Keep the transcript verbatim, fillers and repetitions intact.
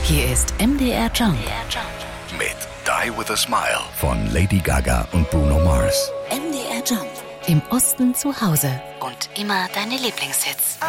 Hier ist M D R Jump. Mit Die With A Smile von Lady Gaga und Bruno Mars. M D R Jump. Im Osten zu Hause. Und immer deine Lieblingshits.